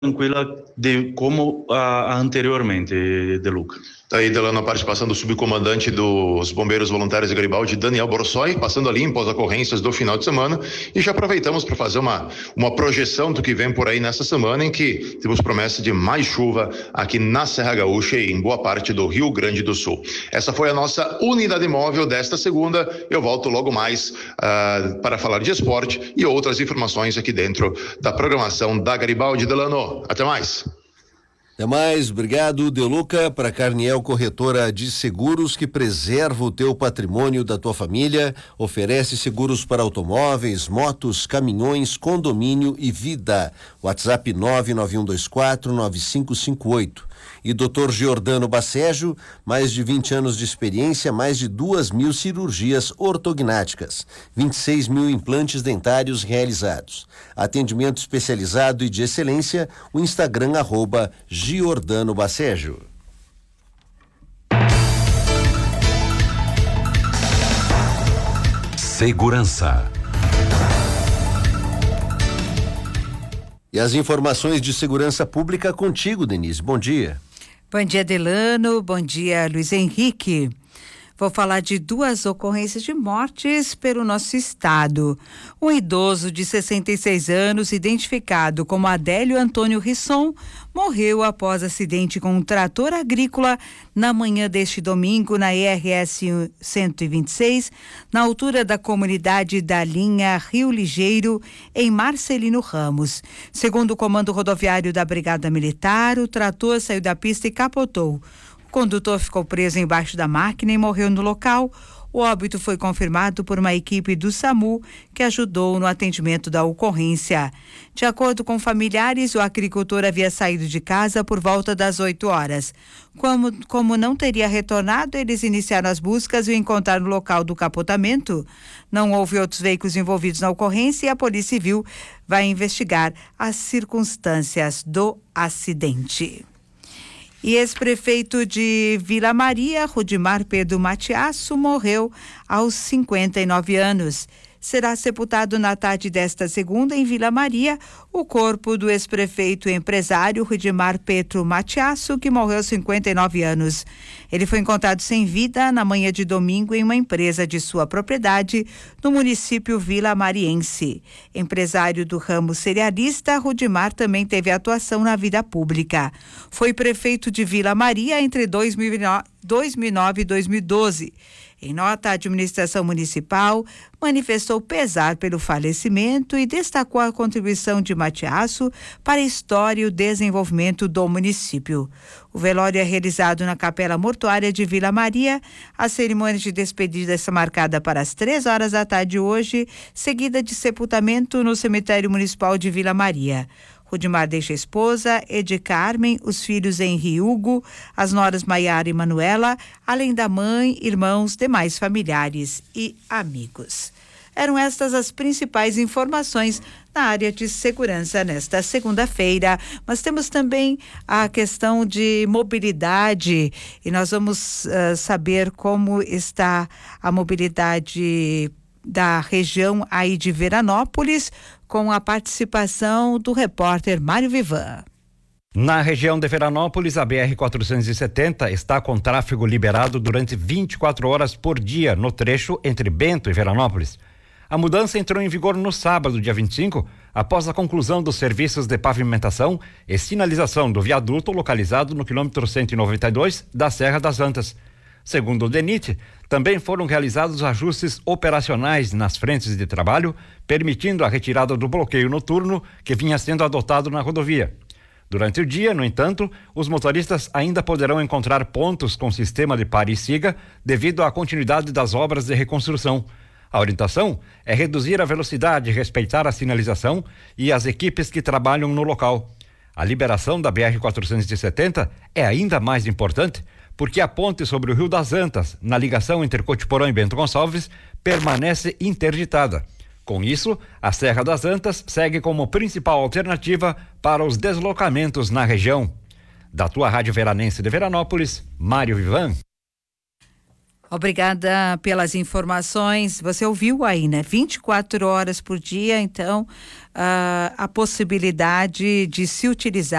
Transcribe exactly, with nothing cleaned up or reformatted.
tranquila de como a, a anteriormente, De Luca. Tá aí, Delano, a participação do subcomandante dos Bombeiros Voluntários de Garibaldi, Daniel Borsoi, passando a limpo as ocorrências do final de semana, e já aproveitamos para fazer uma, uma projeção do que vem por aí nessa semana, em que temos promessa de mais chuva aqui na Serra Gaúcha e em boa parte do Rio Grande do Sul. Essa foi a nossa unidade móvel desta segunda. Eu volto logo mais uh, para falar de esporte e outras informações aqui dentro da programação da Garibaldi. Delano, até mais. Até mais, obrigado, De Luca. Para Carniel Corretora de Seguros, que preserva o teu patrimônio da tua família, oferece seguros para automóveis, motos, caminhões, condomínio e vida. WhatsApp nove nove um dois quatro nove cinco cinco oito. E doutor Giordano Bacejo, mais de vinte anos de experiência, mais de duas mil cirurgias ortognáticas, vinte e seis mil implantes dentários realizados. Atendimento especializado e de excelência, o Instagram arroba Giordano Bacejo. Segurança. E as informações de segurança pública contigo, Denise. Bom dia. Bom dia, Delano. Bom dia, Luiz Henrique. Vou falar de duas ocorrências de mortes pelo nosso estado. Um idoso de sessenta e seis anos, identificado como Adélio Antônio Risson, morreu após acidente com um trator agrícola na manhã deste domingo na E R S cento e vinte e seis, na altura da comunidade da linha Rio Ligeiro, em Marcelino Ramos. Segundo o comando rodoviário da Brigada Militar, o trator saiu da pista e capotou. O condutor ficou preso embaixo da máquina e morreu no local. O óbito foi confirmado por uma equipe do SAMU que ajudou no atendimento da ocorrência. De acordo com familiares, o agricultor havia saído de casa por volta das oito horas. Como, como não teria retornado, eles iniciaram as buscas e o encontraram no local do capotamento. Não houve outros veículos envolvidos na ocorrência e a Polícia Civil vai investigar as circunstâncias do acidente. E ex-prefeito de Vila Maria, Rudimar Pedro Matiasso, morreu aos cinquenta e nove anos. Será sepultado na tarde desta segunda em Vila Maria o corpo do ex-prefeito e empresário Rudimar Pedro Matiasso, que morreu aos cinquenta e nove anos. Ele foi encontrado sem vida na manhã de domingo em uma empresa de sua propriedade no município Vila Mariense. Empresário do ramo cerealista, Rudimar também teve atuação na vida pública. Foi prefeito de Vila Maria entre dois mil e nove e dois mil e doze. Em nota, a administração municipal manifestou pesar pelo falecimento e destacou a contribuição de Matiasso para a história e o desenvolvimento do município. O velório é realizado na Capela Mortuária de Vila Maria. A cerimônia de despedida está marcada para as três horas da tarde hoje, seguida de sepultamento no cemitério municipal de Vila Maria. Rudimar deixa a esposa, Edi Carmen, os filhos Henri e Hugo, as noras Maiara e Manuela, além da mãe, irmãos, demais familiares e amigos. Eram estas as principais informações na área de segurança nesta segunda-feira, mas temos também a questão de mobilidade e nós vamos uh, saber como está a mobilidade da região aí de Veranópolis, com a participação do repórter Mário Vivan. Na região de Veranópolis, a B R quatrocentos e setenta está com tráfego liberado durante vinte e quatro horas por dia no trecho entre Bento e Veranópolis. A mudança entrou em vigor no sábado, dia vinte e cinco, após a conclusão dos serviços de pavimentação e sinalização do viaduto localizado no quilômetro cento e noventa e dois da Serra das Antas. Segundo o DENIT, também foram realizados ajustes operacionais nas frentes de trabalho, permitindo a retirada do bloqueio noturno que vinha sendo adotado na rodovia. Durante o dia, no entanto, os motoristas ainda poderão encontrar pontos com sistema de pare e siga devido à continuidade das obras de reconstrução. A orientação é reduzir a velocidade, respeitar a sinalização e as equipes que trabalham no local. A liberação da B R quatrocentos e setenta é ainda mais importante porque a ponte sobre o Rio das Antas, na ligação entre Cotiporã e Bento Gonçalves, permanece interditada. Com isso, a Serra das Antas segue como principal alternativa para os deslocamentos na região. Da tua Rádio Veranense de Veranópolis, Mário Vivan. Obrigada pelas informações. Você ouviu aí, né? vinte e quatro horas por dia, então, uh, a possibilidade de se utilizar